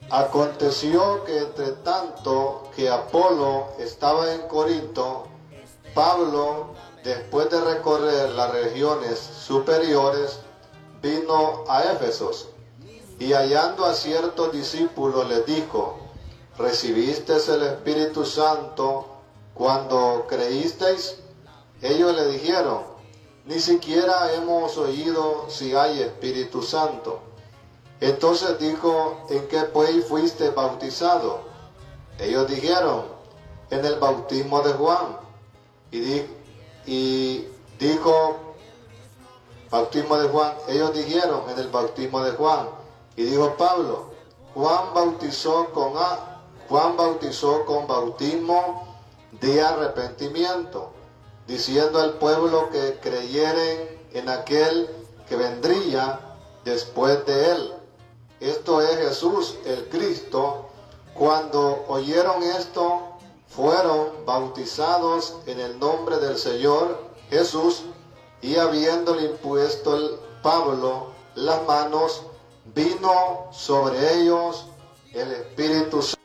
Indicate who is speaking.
Speaker 1: Aconteció que entre tanto que Apolo estaba en Corinto, Pablo, después de recorrer las regiones superiores, vino a Éfeso, y hallando a ciertos discípulos les dijo: ¿Recibisteis el Espíritu Santo cuando creísteis? Ellos le dijeron: ni siquiera hemos oído si hay Espíritu Santo. Entonces dijo: ¿en qué pues fuiste bautizado? Ellos dijeron: en el bautismo de Juan. Y dijo: bautismo de Juan. Ellos dijeron: en el bautismo de Juan. Y dijo Pablo: Juan bautizó con bautismo de arrepentimiento, diciendo al pueblo que creyeren en aquel que vendría después de él, esto es Jesús el Cristo. Cuando oyeron esto, fueron bautizados en el nombre del Señor Jesús, y habiéndole impuesto Pablo las manos, vino sobre ellos el Espíritu Santo.